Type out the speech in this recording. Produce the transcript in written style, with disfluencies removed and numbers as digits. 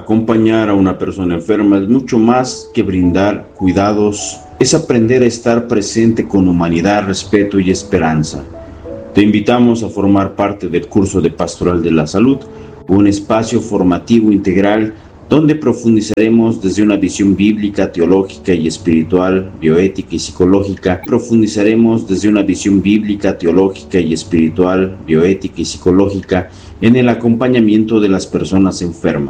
Acompañar a una persona enferma es mucho más que brindar cuidados, es aprender a estar presente con humanidad, respeto y esperanza. Te invitamos a formar parte del curso de Pastoral de la Salud, un espacio formativo integral donde profundizaremos desde una visión bíblica, teológica y espiritual, bioética y psicológica. Profundizaremos desde una visión bíblica, teológica y espiritual, bioética y psicológica en el acompañamiento de las personas enfermas.